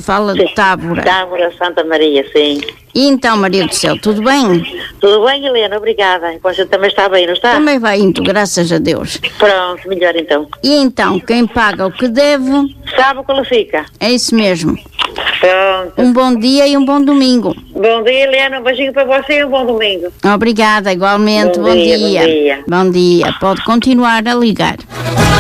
fala de Távora. Távora, Santa Maria, sim. E então, Maria do Céu, tudo bem? Tudo bem, Helena, obrigada. Você também está bem, não está? Também vai indo, graças a Deus. Pronto, melhor então. E então, quem paga o que deve... Sabe o que ela fica? É isso mesmo. Pronto. Um bom dia e um bom domingo. Bom dia, Helena, um beijinho para você e um bom domingo. Obrigada, igualmente. Bom dia. Bom dia. Pode continuar a ligar.